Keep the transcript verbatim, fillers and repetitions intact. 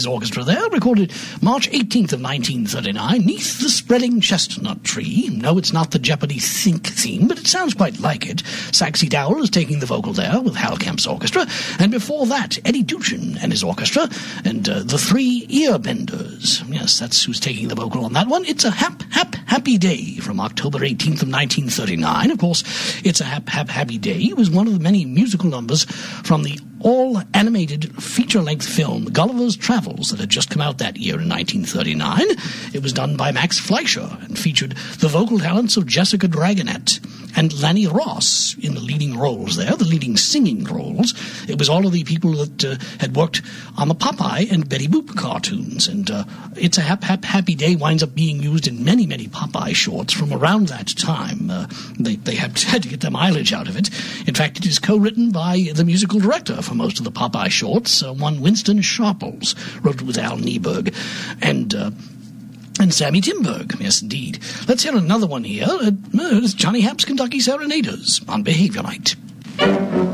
his orchestra there, recorded March eighteenth of nineteen thirty-nine, "Neath the Spreading Chestnut Tree." No, it's not the Jeopardy sync theme, but it sounds quite like it. Saxy Dowell is taking the vocal there with Hal Kemp's orchestra, and before that, Eddie Duchin and his orchestra, and uh, the Three Earbenders. Yes, that's who's taking the vocal on that one. It's a hap, hap, happy day from October eighteenth of nineteen thirty-nine. Of course, It's a Hap, Hap, Happy Day. It was one of the many musical numbers from the all-animated feature-length film Gulliver's Travels that had just come out that year in nineteen thirty-nine. It was done by Max Fleischer and featured the vocal talents of Jessica Dragonette and Lanny Ross in the leading roles there, the leading singing roles. It was all of the people that uh, had worked on the Popeye and Betty Boop cartoons. And uh, It's a Hap, Hap, Happy Day winds up being used in many, many Popeye shorts from around that time. Uh, they they had, had to get their mileage out of it. In fact, it is co-written by the musical director for most of the Popeye shorts, uh, one Winston Sharples, wrote it with Al Nieberg. And... Uh, And Sammy Timberg, yes, indeed. Let's hear another one here. Uh, it's Johnny Hap's Kentucky Serenaders on Behavior Night.